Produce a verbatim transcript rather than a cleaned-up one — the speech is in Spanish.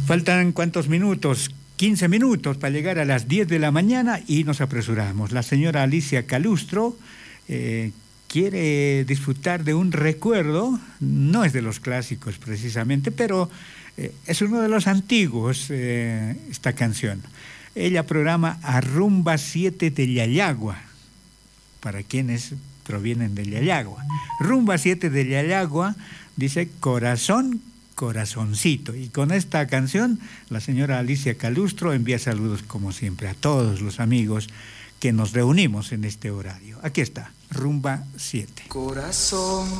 Faltan cuántos minutos, quince minutos para llegar a las diez de la mañana y nos apresuramos. La señora Alicia Calustro eh, quiere disfrutar de un recuerdo, no es de los clásicos precisamente, pero eh, es uno de los antiguos, eh, esta canción. Ella programa a Rumba siete de Yayagua, para quienes provienen de Yayagua. Rumba siete de Yayagua dice corazón, corazoncito. Y con esta canción, la señora Alicia Calustro envía saludos como siempre a todos los amigos que nos reunimos en este horario. Aquí está, Rumba siete. Corazón.